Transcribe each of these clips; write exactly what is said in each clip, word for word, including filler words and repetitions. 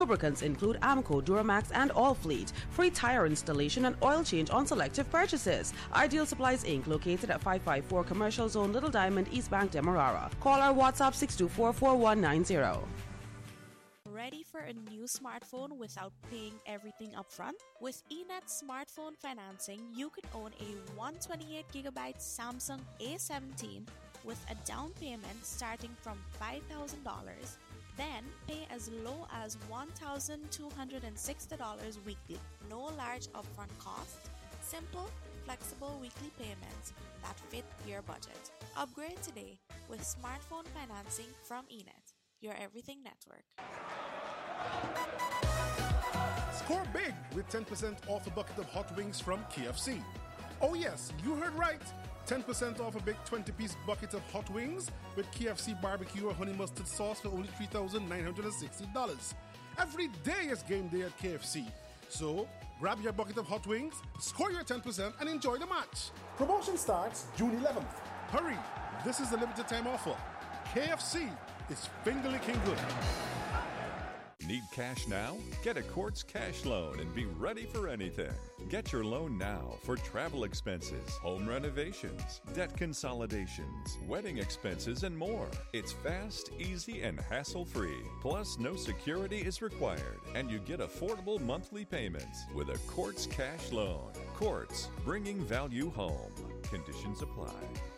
Lubricants include Amco, Duramax, and All Fleet. Free tire installation and oil change on selective purchases. Ideal Supplies Incorporated, located at five five four Commercial Zone, Little Diamond, East Bank, Demerara. Call our WhatsApp six two four, four one nine zero. Ready for a new smartphone without paying everything upfront? With eNet Smartphone Financing, you can own a one hundred twenty-eight gigabyte Samsung A seventeen with a down payment starting from five thousand dollars. Then pay as low as one thousand two hundred sixty dollars weekly. No large upfront cost. Simple, flexible weekly payments that fit your budget. Upgrade today with smartphone financing from eNet, your everything network. Score big with ten percent off a bucket of hot wings from K F C. Oh yes, you heard right. ten percent off a big twenty-piece bucket of hot wings with K F C barbecue or honey mustard sauce for only three thousand nine hundred sixty dollars. Every day is game day at K F C. So, grab your bucket of hot wings, score your ten percent, and enjoy the match. Promotion starts June eleventh. Hurry, this is a limited time offer. K F C is finger licking good. Need cash now? Get a Quartz cash loan and be ready for anything. Get your loan now for travel expenses, home renovations, debt consolidations, wedding expenses, and more. It's fast, easy, and hassle-free. Plus, no security is required, and you get affordable monthly payments with a Quartz cash loan. Quartz, bringing value home. Conditions apply.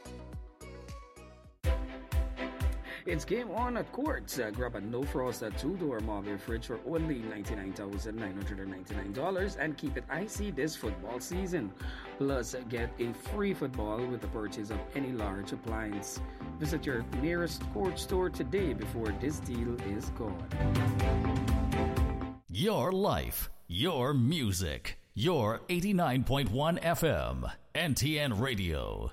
It's game on at Quartz. Uh, grab a no-frost two-door Marvel fridge for only ninety-nine thousand nine hundred ninety-nine dollars and keep it icy this football season. Plus, get a free football with the purchase of any large appliance. Visit your nearest Quartz store today before this deal is gone. Your life, your music, your eighty-nine point one F M, N T N Radio.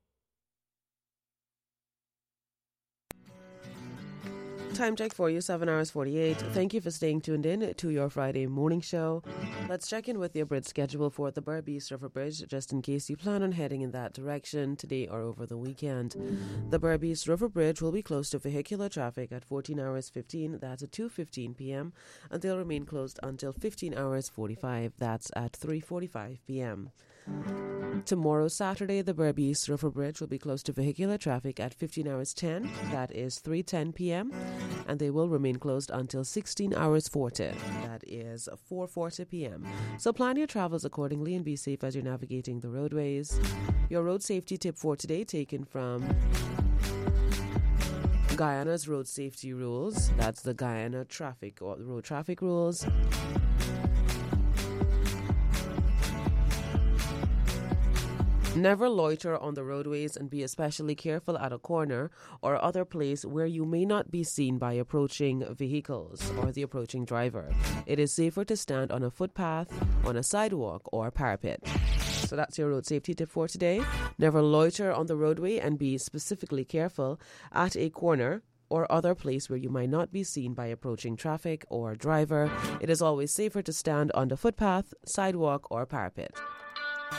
Time check for you, seven hours forty-eight. Thank you for staying tuned in to your Friday morning show. Let's check in with the abridged schedule for the Berbice River Bridge, just in case you plan on heading in that direction today or over the weekend. The Berbice River Bridge will be closed to vehicular traffic at fourteen hours fifteen, that's at two fifteen p.m., and they'll remain closed until fifteen hours forty-five, that's at three forty-five p.m. Tomorrow, Saturday, the Berbice River Bridge will be closed to vehicular traffic at fifteen hours ten, that is three ten p.m., and they will remain closed until sixteen hours forty, that is four forty p.m. So plan your travels accordingly and be safe as you're navigating the roadways. Your road safety tip for today, taken from Guyana's road safety rules. That's the Guyana traffic or road traffic rules. Never loiter on the roadways and be especially careful at a corner or other place where you may not be seen by approaching vehicles or the approaching driver. It is safer to stand on a footpath, on a sidewalk, or parapet. So that's your road safety tip for today. Never loiter on the roadway and be specifically careful at a corner or other place where you might not be seen by approaching traffic or driver. It is always safer to stand on the footpath, sidewalk, or parapet.